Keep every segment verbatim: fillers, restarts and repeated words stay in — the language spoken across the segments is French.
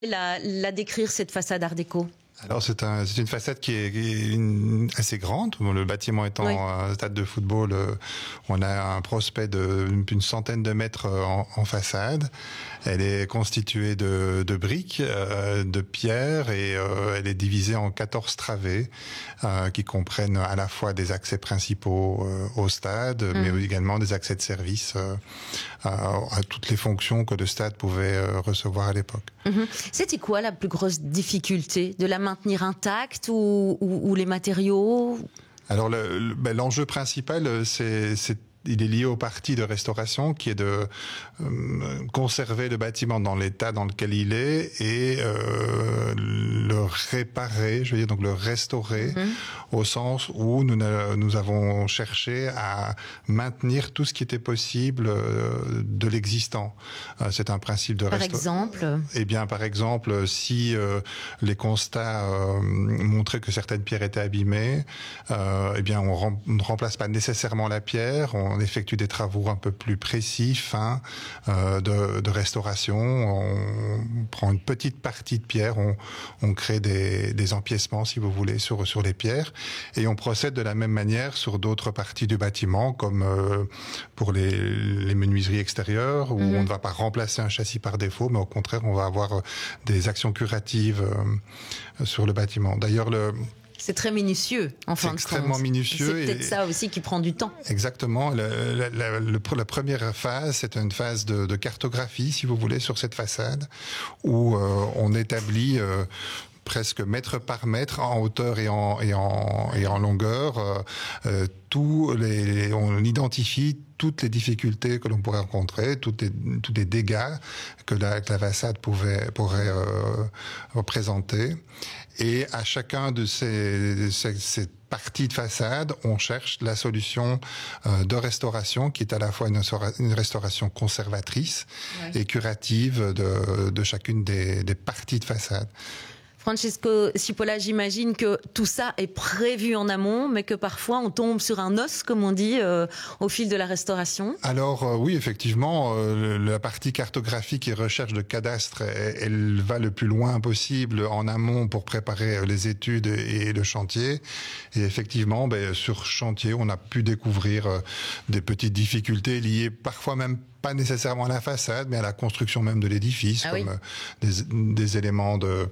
La, la décrire, cette façade art déco? Alors c'est un, c'est une façade qui est, qui est une, assez grande. Le bâtiment étant oui. un stade de football, on a un prospect d'une centaine de mètres en, en façade. Elle est constituée de, de briques, euh, de pierres et euh, elle est divisée en quatorze travées euh, qui comprennent à la fois des accès principaux euh, au stade, mmh. mais également des accès de service euh, à, à toutes les fonctions que le stade pouvait euh, recevoir à l'époque. Mmh. C'était quoi la plus grosse difficulté? De la maintenir intacte ou, ou, ou les matériaux? Alors le, le, ben, l'enjeu principal, c'est, c'est il est lié au parti de restauration qui est de euh, conserver le bâtiment dans l'état dans lequel il est et euh, le réparer, je veux dire donc le restaurer mmh. au sens où nous, nous avons cherché à maintenir tout ce qui était possible euh, de l'existant. Euh, c'est un principe de restauration. Par exemple? Eh bien, par exemple, si euh, les constats euh, montraient que certaines pierres étaient abîmées, euh, eh bien, on, rem- on ne remplace pas nécessairement la pierre, on On effectue des travaux un peu plus précis, fins, euh, de, de restauration. On prend une petite partie de pierre, on, on crée des, des empiècements, si vous voulez, sur, sur les pierres. Et on procède de la même manière sur d'autres parties du bâtiment, comme euh, pour les, les menuiseries extérieures, où mmh. on ne va pas remplacer un châssis par défaut, mais au contraire, on va avoir des actions curatives euh, sur le bâtiment. D'ailleurs, le... C'est très minutieux, en fin de compte. C'est extrêmement minutieux. C'est peut-être et ça aussi qui prend du temps. Exactement. Le, la, la, le, la première phase, c'est une phase de, de cartographie, si vous voulez, sur cette façade, où euh, on établit euh, presque mètre par mètre, en hauteur et en, et en, et en longueur, euh, euh, tous les, on identifie toutes les difficultés que l'on pourrait rencontrer, toutes les, tous les dégâts que la, que la façade pouvait, pourrait euh, représenter. Et à chacun de ces, ces, ces parties de façade, on cherche la solution euh, de restauration qui est à la fois une, une restauration conservatrice ouais. et curative de, de chacune des, des parties de façade. Francesco Cipolla, j'imagine que tout ça est prévu en amont, mais que parfois on tombe sur un os, comme on dit, euh, au fil de la restauration. Alors euh, oui, effectivement, euh, la partie cartographique et recherche de cadastre, elle, elle va le plus loin possible en amont pour préparer les études et le chantier. Et effectivement, ben, sur chantier, on a pu découvrir euh, des petites difficultés liées parfois même pas nécessairement à la façade, mais à la construction même de l'édifice, ah comme oui. des, des éléments de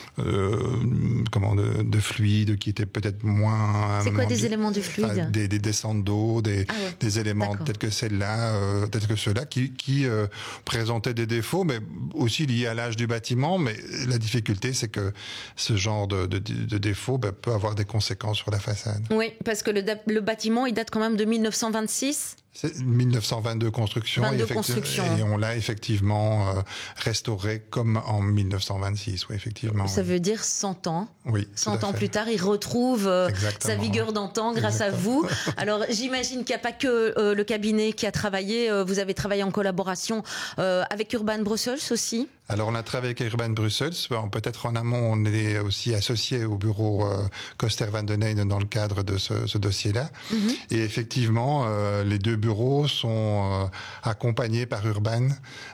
euh, comment de, de fluide qui étaient peut-être moins. C'est quoi moins des du, éléments de fluide? Enfin, des, des descentes d'eau, des, ah ouais. des éléments D'accord. tels que celle-là, euh, tels que ceux-là, qui, qui euh, présentaient des défauts, mais aussi liés à l'âge du bâtiment. Mais la difficulté, c'est que ce genre de, de, de défaut ben, peut avoir des conséquences sur la façade. Oui, parce que le, le bâtiment, il date quand même de mille neuf cent vingt-six. C'est mille neuf cent vingt-deux construction, vingt-deux et, construction. et on l'a effectivement euh, restauré comme en mille neuf cent vingt-six, oui, effectivement. Ça oui. veut dire cent ans. Oui. cent ans plus tard, il retrouve euh, sa vigueur d'antan grâce Exactement. à vous. Alors, j'imagine qu'il n'y a pas que euh, le cabinet qui a travaillé. Euh, vous avez travaillé en collaboration euh, avec Urban Brussels aussi. Alors, on a travaillé avec Urban Brussels. Bon, peut-être en amont, on est aussi associé au bureau euh, Koster van den Eyden dans le cadre de ce, ce dossier-là. Mm-hmm. Et effectivement, euh, les deux bureaux sont euh, accompagnés par Urban,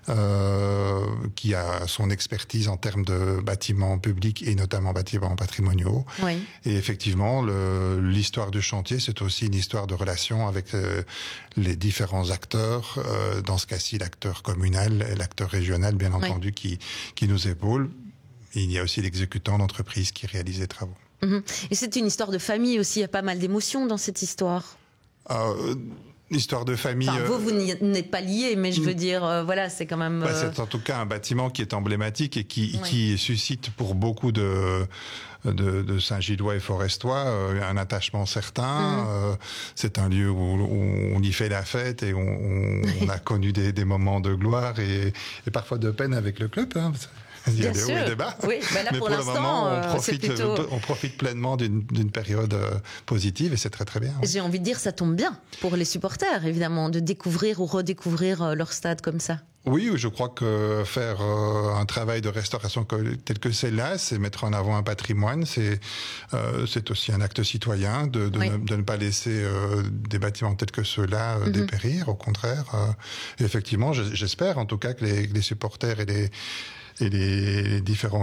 euh, qui a son expertise en termes de bâtiments publics et notamment bâtiments patrimoniaux. Oui. Et effectivement, le, l'histoire du chantier, c'est aussi une histoire de relation avec euh, les différents acteurs. Euh, dans ce cas-ci, l'acteur communal et l'acteur régional, bien entendu, oui. qui, qui nous épaule. Et il y a aussi l'exécutant d'entreprise qui réalise les travaux. Mmh. Et c'est une histoire de famille aussi. Il y a pas mal d'émotions dans cette histoire. Euh, Histoire de famille. Enfin, vous, vous n'êtes pas liés, mais je veux dire, euh, voilà, c'est quand même. Euh... Bah, c'est en tout cas un bâtiment qui est emblématique et qui, oui. qui suscite pour beaucoup de, de, de Saint-Gillois et Forestois euh, un attachement certain. Mmh. Euh, c'est un lieu où, où on y fait la fête et on, on, on a connu des, des moments de gloire et, et parfois de peine avec le club. Hein. Il y a Bien des sûr. hauts et des bas. Oui, ben là, mais pour, pour l'instant, le moment, on euh, profite, plutôt... on profite pleinement d'une, d'une période euh, positive et c'est très très bien. J'ai envie de dire, ça tombe bien pour les supporters, évidemment, de découvrir ou redécouvrir euh, leur stade comme ça. Oui, je crois que faire euh, un travail de restauration tel que c'est là, c'est mettre en avant un patrimoine, c'est euh, c'est aussi un acte citoyen de, de, oui. ne, de ne pas laisser euh, des bâtiments tels que ceux-là euh, mm-hmm. dépérir, au contraire. Euh, effectivement, j'espère en tout cas que les, les supporters et les, et les différents